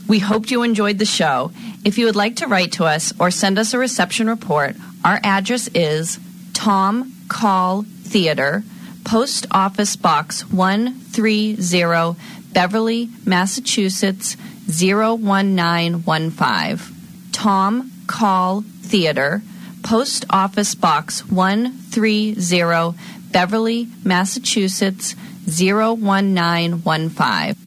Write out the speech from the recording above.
We hoped you enjoyed the show. If you would like to write to us or send us a reception report, our address is Tom Call Theater, Post Office Box 130, Beverly, Massachusetts 01915. Tom Call Theater, Post Office Box 130, Beverly, Massachusetts 01915.